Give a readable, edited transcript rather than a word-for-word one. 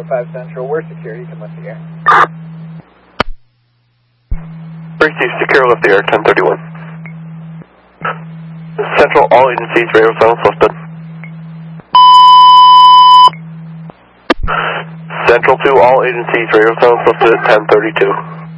05 Central, we're secure, you can lift the air. Receive secure, lift the air, 1031. Central, all agencies, radio silence lifted. Central to all agencies, radio silence lifted at 1032.